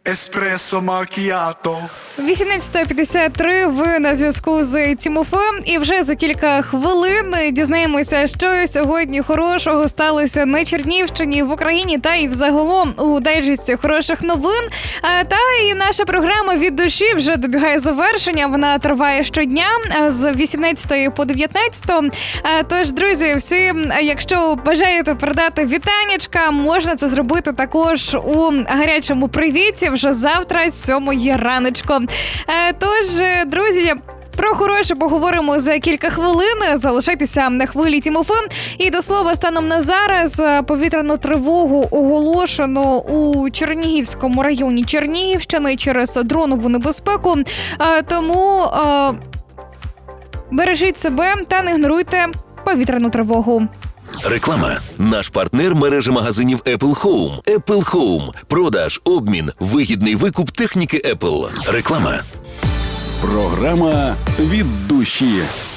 Еспресо макіато. 18:53, ви на зв'язку з Тімофеєм, і вже за кілька хвилин дізнаємося, що сьогодні хорошого сталося на Чернігівщині, в Україні та і взагалом у дайджесті хороших новин. Та і наша програма «Від душі» вже добігає завершення, вона триває щодня з 18 по 19. Тож, друзі, всі, якщо бажаєте передати вітанечка, можна це зробити також у гарячому привіті вже завтра з 7 раночку. Тож, друзі, про хороше поговоримо за кілька хвилин. Залишайтеся на хвилі Тімофеєм. І до слова, станом на зараз повітряну тривогу оголошено у Чернігівському районі Чернігівщини через дронову небезпеку. Тому бережіть себе та не ігноруйте повітряну тривогу. Реклама. Наш партнер – мережа магазинів Apple Home. Apple Home. Продаж, обмін, вигідний викуп техніки Apple. Реклама. Програма «Від душі».